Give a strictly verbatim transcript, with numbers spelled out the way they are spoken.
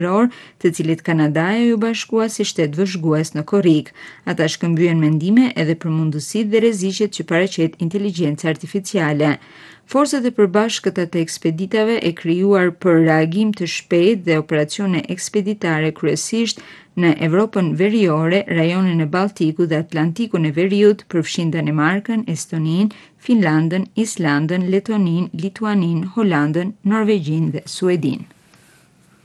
të cilit Kanada e Bashkuar si shtet vëzhgues në korrik. Ata shkëmbyen mendime edhe për mundësitë dhe rreziqet që paraqet inteligjenca artificiale. Forcat e përbashkëta të ekspeditave e krijuar për reagim të shpejtë dhe operacione ekspeditare kryesisht në Evropën Veriore, rajonin e Balltikut dhe Atlantikun e Veriut, përfshin Danimarkën, Estoninë, Finlandën, Islandën, Letoninë, Lituaninë, Holandën, Norvegjinë dhe Suedinë.